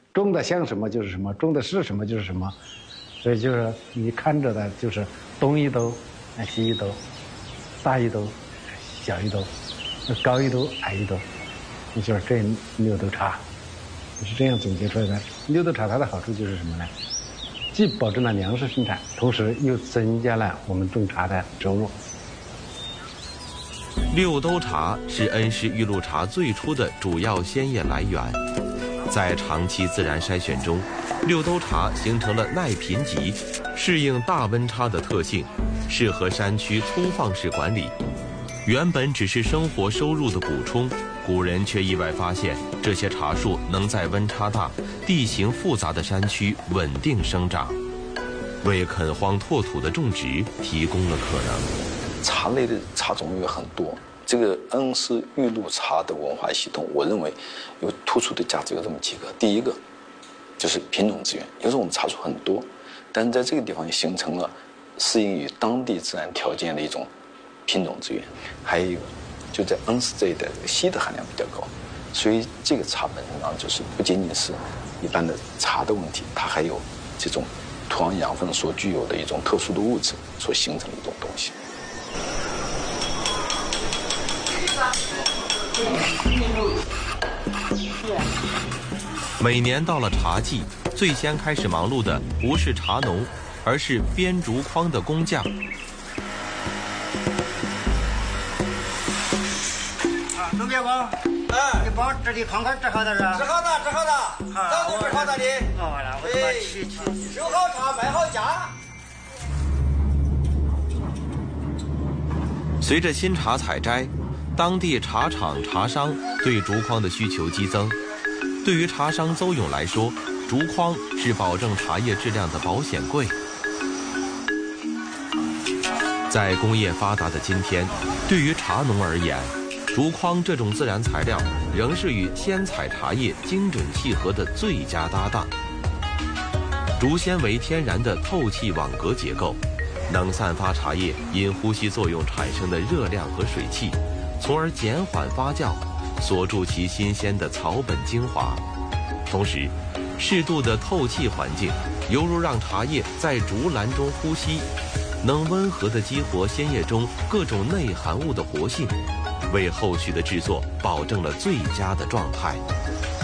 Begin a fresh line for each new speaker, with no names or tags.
种的像什么就是什么，种的是什么就是什么，所以就是你看着的就是东一兜，西一兜，大一兜，小一兜，高一兜，矮一兜，你就是这6斗茶，是这样总结出来的。6斗茶它的好处就是什么呢？既保证了粮食生产，同时又增加了我们种茶的收入。
6斗茶是恩施玉露茶最初的主要鲜叶来源，在长期自然筛选中，6斗茶形成了耐贫瘠、适应大温差的特性，适合山区粗放式管理。原本只是生活收入的补充，古人却意外发现这些茶树能在温差大、地形复杂的山区稳定生长，为垦荒拓土的种植提供了可能。
茶类的茶种有很多，这个恩施玉露茶的文化系统，我认为有突出的价值有这么几个。第一个就是品种资源，有时候我们茶树很多，但是在这个地方也形成了适应于当地自然条件的一种品种资源。还有一个就在恩施这一带，这个硒的含量比较高，所以这个茶本身上就是不仅仅是一般的茶的问题，它还有这种土壤养分所具有的一种特殊的物质所形成的一种东西。
每年到了茶季，最先开始忙碌的不是茶农，而是编竹筐的工匠。
刘别帮，你帮这里筐制好的是吧？
制好的。早都制好的的。
好了，我他妈去。
收好茶，卖好价。
随着新茶采摘，当地茶厂、茶商对竹筐的需求激增。对于茶商邹勇来说，竹筐是保证茶叶质量的保险柜。在工业发达的今天，对于茶农而言，竹筐这种自然材料仍是与鲜采茶叶精准契合的最佳搭档。竹纤维天然的透气网格结构，能散发茶叶因呼吸作用产生的热量和水汽，从而减缓发酵，锁住其新鲜的草本精华。同时，适度的透气环境，犹如让茶叶在竹篮中呼吸，能温和地激活鲜叶中各种内含物的活性，为后续的制作保证了最佳的状态。